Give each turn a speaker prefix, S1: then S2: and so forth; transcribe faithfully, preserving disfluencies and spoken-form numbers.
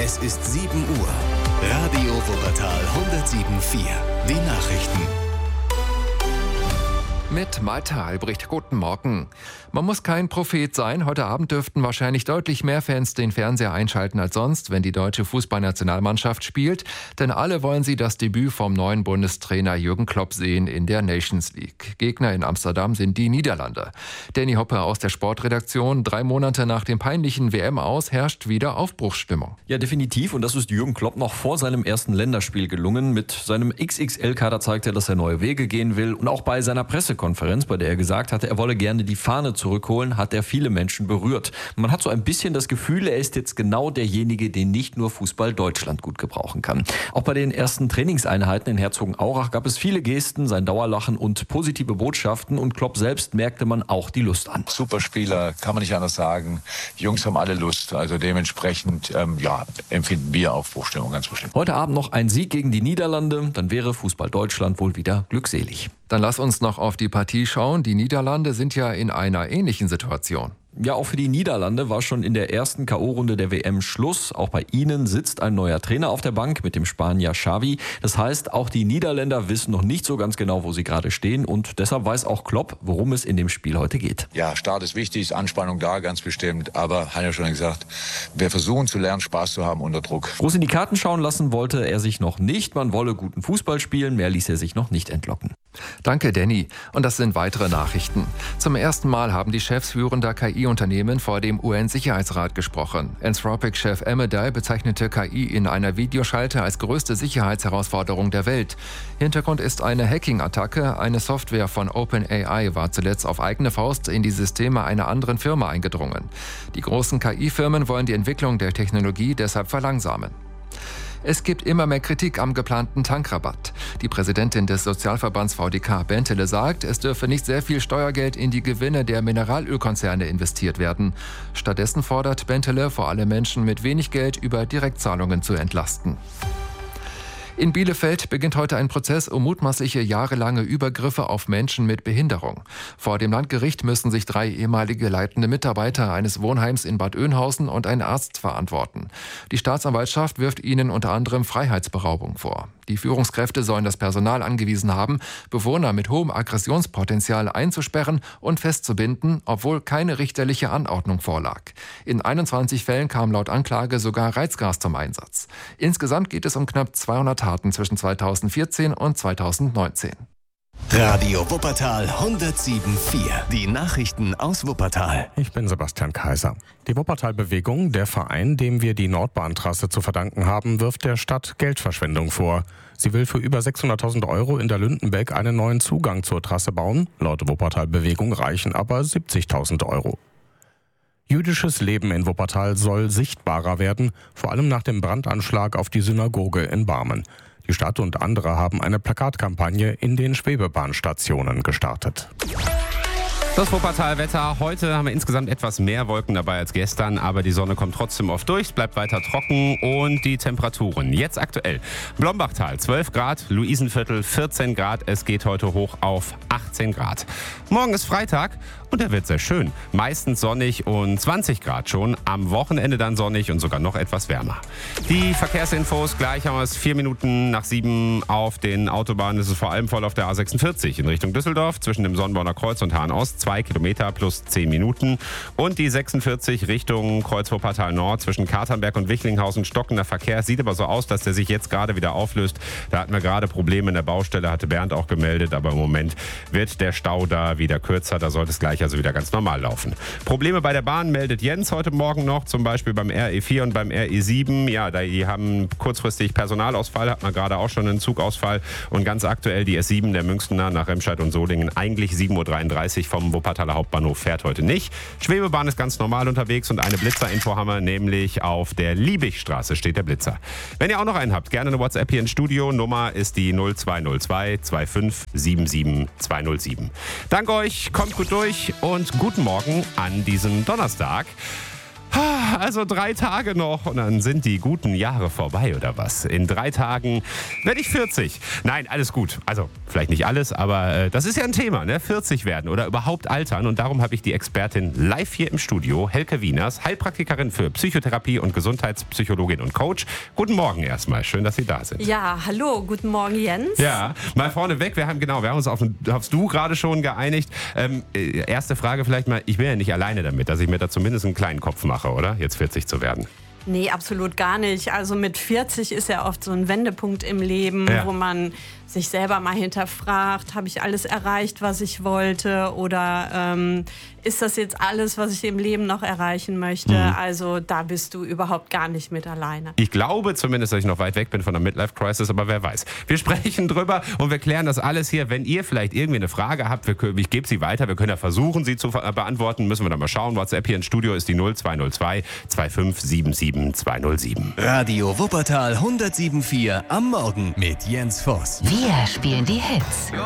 S1: Es ist sieben Uhr. Radio Wuppertal hundertsieben Komma vier. Die Nachrichten.
S2: Mit Malte Albrecht, guten Morgen. Man muss kein Prophet sein. Heute Abend dürften wahrscheinlich deutlich mehr Fans den Fernseher einschalten als sonst, wenn die deutsche Fußballnationalmannschaft spielt. Denn alle wollen sie das Debüt vom neuen Bundestrainer Jürgen Klopp sehen in der Nations League. Gegner in Amsterdam sind die Niederlande. Danny Hoppe aus der Sportredaktion. Drei Monate nach dem peinlichen W M-Aus herrscht wieder Aufbruchsstimmung.
S3: Ja, definitiv. Und das ist Jürgen Klopp noch vor seinem ersten Länderspiel gelungen. Mit seinem X X L-Kader zeigt er, dass er neue Wege gehen will. Und auch bei seiner Pressekonferenz, bei der er gesagt hatte, er wolle gerne die Fahne zurückholen, hat er viele Menschen berührt. Man hat so ein bisschen das Gefühl, er ist jetzt genau derjenige, den nicht nur Fußball Deutschland gut gebrauchen kann. Auch bei den ersten Trainingseinheiten in Herzogenaurach gab es viele Gesten, sein Dauerlachen und positive Botschaften. Und Klopp selbst merkte man auch die Lust an.
S4: Super Spieler, kann man nicht anders sagen. Die Jungs haben alle Lust. Also dementsprechend ähm, ja, empfinden wir Aufbruchstimmung ganz bestimmt.
S3: Heute Abend noch ein Sieg gegen die Niederlande. Dann wäre Fußball Deutschland wohl wieder glückselig.
S2: Dann lass uns noch auf die Partie schauen. Die Niederlande sind ja in einer ähnlichen Situation.
S3: Ja, auch für die Niederlande war schon in der ersten K O-Runde der W M Schluss. Auch bei ihnen sitzt ein neuer Trainer auf der Bank mit dem Spanier Xavi. Das heißt, auch die Niederländer wissen noch nicht so ganz genau, wo sie gerade stehen. Und deshalb weiß auch Klopp, worum es in dem Spiel heute geht.
S4: Ja, Start ist wichtig, ist Anspannung da, ganz bestimmt. Aber, hat ja schon gesagt, wir versuchen zu lernen, Spaß zu haben unter Druck.
S3: Groß in die Karten schauen lassen wollte er sich noch nicht. Man wolle guten Fußball spielen, mehr ließ er sich noch nicht entlocken.
S2: Danke, Danny. Und das sind weitere Nachrichten. Zum ersten Mal haben die Chefs führender K I-Unternehmen vor dem U N-Sicherheitsrat gesprochen. Anthropic-Chef Amedei bezeichnete K I in einer Videoschalte als größte Sicherheitsherausforderung der Welt. Hintergrund ist eine Hacking-Attacke. Eine Software von OpenAI war zuletzt auf eigene Faust in die Systeme einer anderen Firma eingedrungen. Die großen K I-Firmen wollen die Entwicklung der Technologie deshalb verlangsamen. Es gibt immer mehr Kritik am geplanten Tankrabatt. Die Präsidentin des Sozialverbands V D K, Bentele, sagt, es dürfe nicht sehr viel Steuergeld in die Gewinne der Mineralölkonzerne investiert werden. Stattdessen fordert Bentele, vor allem Menschen mit wenig Geld über Direktzahlungen zu entlasten. In Bielefeld beginnt heute ein Prozess um mutmaßliche jahrelange Übergriffe auf Menschen mit Behinderung. Vor dem Landgericht müssen sich drei ehemalige leitende Mitarbeiter eines Wohnheims in Bad Oeynhausen und ein Arzt verantworten. Die Staatsanwaltschaft wirft ihnen unter anderem Freiheitsberaubung vor. Die Führungskräfte sollen das Personal angewiesen haben, Bewohner mit hohem Aggressionspotenzial einzusperren und festzubinden, obwohl keine richterliche Anordnung vorlag. In einundzwanzig Fällen kam laut Anklage sogar Reizgas zum Einsatz. Insgesamt geht es um knapp zweihundert Taten zwischen zweitausendvierzehn und zweitausendneunzehn.
S1: Radio Wuppertal hundertsieben Komma vier. Die Nachrichten aus Wuppertal.
S5: Ich bin Sebastian Kaiser. Die Wuppertal-Bewegung, der Verein, dem wir die Nordbahntrasse zu verdanken haben, wirft der Stadt Geldverschwendung vor. Sie will für über sechshunderttausend Euro in der Lündenbeck einen neuen Zugang zur Trasse bauen. Laut Wuppertal-Bewegung reichen aber siebzigtausend Euro. Jüdisches Leben in Wuppertal soll sichtbarer werden, vor allem nach dem Brandanschlag auf die Synagoge in Barmen. Die Stadt und andere haben eine Plakatkampagne in den Schwebebahnstationen gestartet.
S6: Das Wuppertal-Wetter. Heute haben wir insgesamt etwas mehr Wolken dabei als gestern, aber die Sonne kommt trotzdem oft durch, es bleibt weiter trocken und die Temperaturen. Jetzt aktuell. Blombachtal zwölf Grad, Luisenviertel vierzehn Grad, es geht heute hoch auf achtzehn Grad. Morgen ist Freitag und er wird sehr schön. Meistens sonnig und zwanzig Grad schon, am Wochenende dann sonnig und sogar noch etwas wärmer. Die Verkehrsinfos, gleich haben wir es vier Minuten nach sieben auf den Autobahnen. Es ist vor allem voll auf der A sechsundvierzig in Richtung Düsseldorf, zwischen dem Sonnenborner Kreuz und Hahn-Ost. Zwei Kilometer plus zehn Minuten. Und die sechsundvierzig Richtung Kreuz-Wuppertal Nord zwischen Katernberg und Wichlinghausen stockender Verkehr. Sieht aber so aus, dass der sich jetzt gerade wieder auflöst. Da hatten wir gerade Probleme in der Baustelle, hatte Bernd auch gemeldet. Aber im Moment wird der Stau da wieder kürzer. Da sollte es gleich also wieder ganz normal laufen. Probleme bei der Bahn meldet Jens heute Morgen noch. Zum Beispiel beim R E vier und beim R E sieben. Ja, die haben kurzfristig Personalausfall. Hat man gerade auch schon einen Zugausfall. Und ganz aktuell die S sieben der Münchner nach Remscheid und Solingen. Eigentlich sieben Uhr dreiunddreißig vom Wuppertaler Hauptbahnhof fährt heute nicht. Schwebebahn ist ganz normal unterwegs und eine Blitzerinfo haben wir, nämlich auf der Liebigstraße steht der Blitzer. Wenn ihr auch noch einen habt, gerne eine WhatsApp hier ins Studio. Nummer ist die null zwei null zwei zwei fünf sieben sieben zwei null sieben. Danke euch, kommt gut durch und guten Morgen an diesem Donnerstag. Also drei Tage noch und dann sind die guten Jahre vorbei, oder was? In drei Tagen werde ich vierzig. Nein, alles gut. Also vielleicht nicht alles, aber äh, das ist ja ein Thema, ne? vierzig werden oder überhaupt altern. Und darum habe ich die Expertin live hier im Studio, Helke Wieners, Heilpraktikerin für Psychotherapie und Gesundheitspsychologin und Coach. Guten Morgen erstmal. Schön, dass Sie da sind.
S7: Ja, hallo. Guten Morgen, Jens.
S6: Ja, mal vorneweg. Wir haben genau, wir haben uns auf, aufs Du gerade schon geeinigt. Ähm, äh, erste Frage vielleicht mal. Ich bin ja nicht alleine damit, dass ich mir da zumindest einen kleinen Kopf mache, oder? Jetzt vierzig zu werden.
S7: Nee, absolut gar nicht. Also mit vierzig ist ja oft so ein Wendepunkt im Leben,
S6: ja.
S7: wo man sich selber mal hinterfragt, habe ich alles erreicht, was ich wollte, oder ähm, ist das jetzt alles, was ich im Leben noch erreichen möchte? Mhm. Also da bist du überhaupt gar nicht mit alleine.
S6: Ich glaube zumindest, dass ich noch weit weg bin von der Midlife-Crisis, aber wer weiß. Wir sprechen drüber und wir klären das alles hier. Wenn ihr vielleicht irgendwie eine Frage habt, wir, ich gebe sie weiter, wir können ja versuchen, sie zu beantworten, müssen wir dann mal schauen. WhatsApp hier ins Studio ist die null zwei null zwei zwei fünf sieben sieben zwei null sieben.
S1: Radio Wuppertal hundertsieben Komma vier am Morgen mit Jens Voss.
S8: Wir spielen die Hits.